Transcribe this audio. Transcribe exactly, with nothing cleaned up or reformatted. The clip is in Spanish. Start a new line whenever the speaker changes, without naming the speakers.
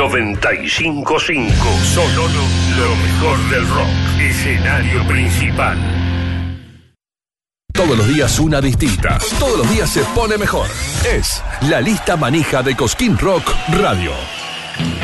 noventa y cinco punto cinco. Sonoro, lo mejor del rock. Escenario principal.
Todos los días una distinta. Todos los días se pone mejor. Es la lista manija de Cosquín Rock Radio.